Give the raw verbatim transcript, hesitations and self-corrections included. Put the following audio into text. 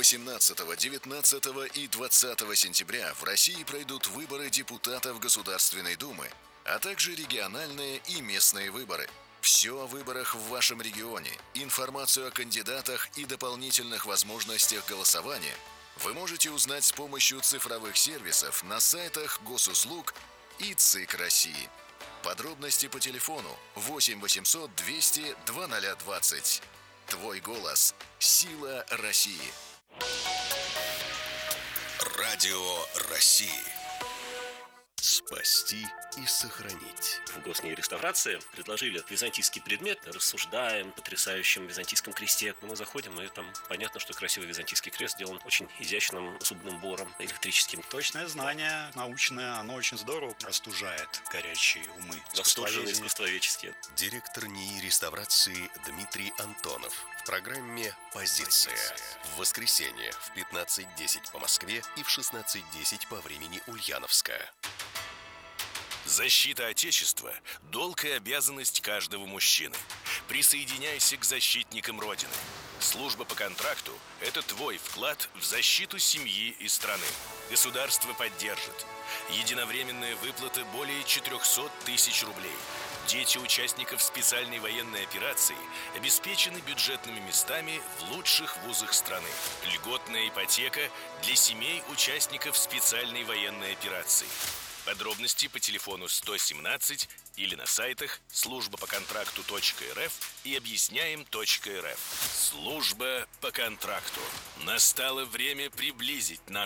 восемнадцатого, девятнадцатого и двадцатого сентября в России пройдут выборы депутатов Государственной Думы, а также региональные и местные выборы. Все о выборах в вашем регионе, информацию о кандидатах и дополнительных возможностях голосования вы можете узнать с помощью цифровых сервисов на сайтах Госуслуг и ЦИК России. Подробности по телефону восемь восемьсот двести двадцать двадцать. Твой голос – сила России. Радио России. Спасти и сохранить. В Госнии реставрации предложили византийский предмет. Рассуждаем о потрясающем византийском кресте. Мы заходим, и там понятно, что красивый византийский крест сделан очень изящным зубным бором электрическим. Точное знание научное, оно очень здорово остужает горячие умы. Восторженные искусствоведческие. Директор НИИ реставрации Дмитрий Антонов в программе «Позиция». В воскресенье в пятнадцать десять по Москве и в шестнадцать десять по времени Ульяновска. Защита Отечества – долг и обязанность каждого мужчины. Присоединяйся к защитникам Родины. Служба по контракту – это твой вклад в защиту семьи и страны. Государство поддержит. Единовременная выплата более четыреста тысяч рублей. Дети участников специальной военной операции обеспечены бюджетными местами в лучших вузах страны. Льготная ипотека для семей участников специальной военной операции. Подробности по телефону сто семнадцать или на сайтах служба по контракту точка эр эф и объясняем точка эр эф. Служба по контракту. Настало время приблизить наш